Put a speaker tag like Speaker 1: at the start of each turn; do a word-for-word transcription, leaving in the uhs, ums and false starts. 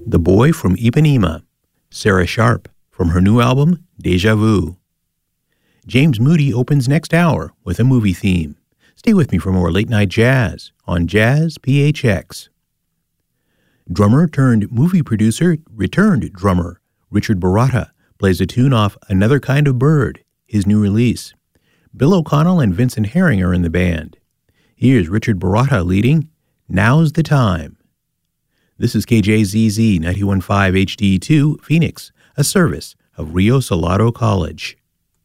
Speaker 1: The Boy from Ipanema, Sarah Sharp, from her new album, Deja Vu. James Moody opens next hour with a movie theme. Stay with me for more late-night jazz on Jazz P H X. Drummer turned movie producer, returned drummer, Richard Baratta plays a tune off Another Kind of Bird, his new release. Bill O'Connell and Vincent Herring are in the band. Here's Richard Baratta leading Now's the Time. This is K J Z Z ninety-one point five H D two, Phoenix, a service of Rio Salado College.